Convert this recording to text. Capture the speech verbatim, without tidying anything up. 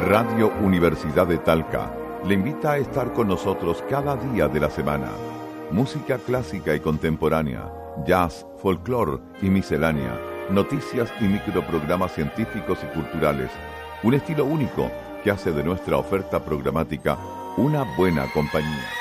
Radio Universidad de Talca le invita a estar con nosotros cada día de la semana. Música clásica y contemporánea, jazz, folclore y miscelánea, noticias y microprogramas científicos y culturales. Un estilo único que hace de nuestra oferta programática una buena compañía.